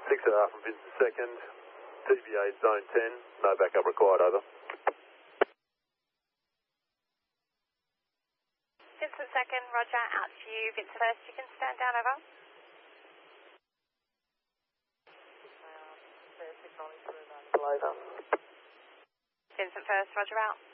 6R from Vincent Second, TBA Zone 10, no backup required, over. Vincent Second, roger, out to you. Vincent First, you can stand down, over. Over. Vincent First, roger, out.